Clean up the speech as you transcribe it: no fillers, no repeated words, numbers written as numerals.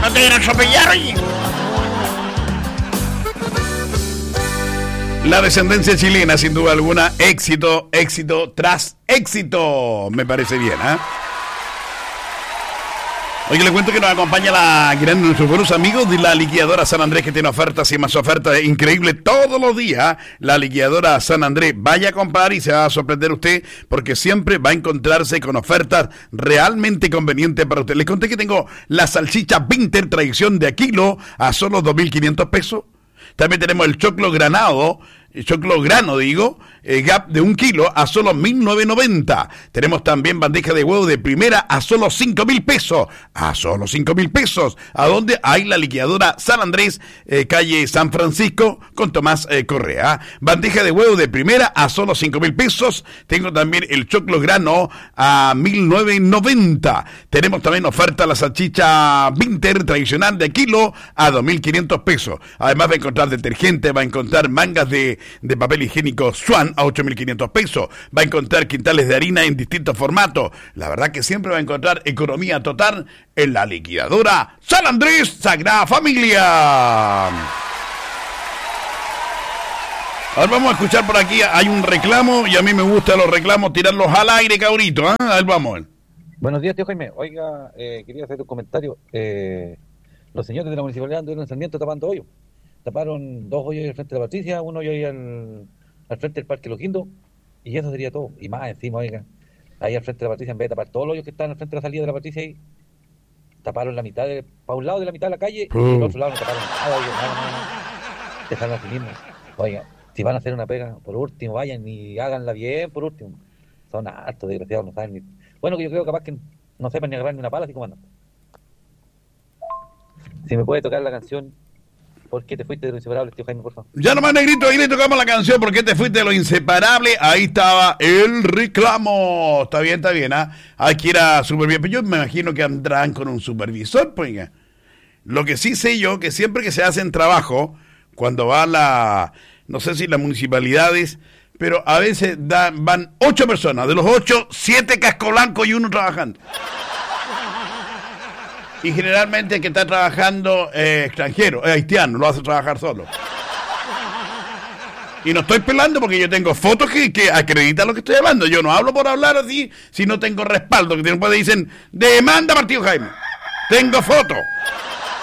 No te quiero atropellar, oye. La descendencia chilena, sin duda alguna, éxito tras éxito. Me parece bien, ¿eh? Oye, le cuento que nos acompaña la gran de nuestros buenos amigos de la liquidadora San Andrés, que tiene ofertas y más ofertas increíbles todos los días. La liquidadora San Andrés, vaya a comprar y se va a sorprender usted, porque siempre va a encontrarse con ofertas realmente convenientes para usted. Les conté que tengo la salchicha Winter tradición de a kilo a solo 2.500 pesos. También tenemos el choclo grano, Gap de 1 kilo a solo 1.990. Tenemos también bandeja de huevo de primera a solo 5.000 pesos. A solo 5.000 pesos. ¿A dónde? Hay la liquidadora San Andrés, calle San Francisco, con Tomás Correa. Bandeja de huevo de primera a solo 5.000 pesos. Tengo también el choclo grano a 1.990. Tenemos también oferta la salchicha Winter tradicional de kilo a 2.500 pesos. Además va a encontrar detergente, va a encontrar mangas de papel higiénico Swan a 8.500 pesos. Va a encontrar quintales de harina en distintos formatos. La verdad que siempre va a encontrar economía total en la liquidadora San Andrés Sagrada Familia. Ahora vamos a escuchar por aquí, hay un reclamo y a mí me gustan los reclamos, tirarlos al aire, cabrito, ¿eh? A ver, vamos. Buenos días, tío Jaime. Oiga, quería hacer un comentario. Los señores de la municipalidad anduvieron en Sarmiento tapando hoyos. Taparon 2 hoyos al frente de la Patricia, 1 hoyo ahí al frente del Parque Los Guindos, y eso sería todo. Y más encima, oiga, ahí al frente de la Patricia, en vez de tapar todos los hoyos que están al frente de la salida de la Patricia, ahí taparon la mitad, para un lado de la mitad de la calle, y el otro lado no taparon nada, oiga, nada. Dejaron así mismo. Oiga, si van a hacer una pega, por último, vayan y háganla bien, por último. Son hartos, desgraciados, no saben ni... Bueno, que yo creo capaz que no sepan ni agarrar ni una pala, así como andan. Si me puede tocar la canción ¿Por qué te fuiste de lo inseparable, tío Jaime, por favor? Ya nomás, negrito, ahí le tocamos la canción ¿Por qué te fuiste de lo inseparable? Ahí estaba el reclamo. Está bien, ¿ah? Hay que ir a supervisor. Pero yo me imagino que andarán con un supervisor, pues. Lo que sí sé yo, que siempre que se hacen trabajo, cuando va no sé si las municipalidades, pero a veces van 8 personas. De los 8, 7 casco blanco y 1 trabajando. Y generalmente el que está trabajando extranjero, haitiano, lo hace trabajar solo. Y no estoy pelando porque yo tengo fotos que acreditan lo que estoy hablando. Yo no hablo por hablar así si no tengo respaldo. Que después dicen, demanda Martín Jaime. Tengo fotos.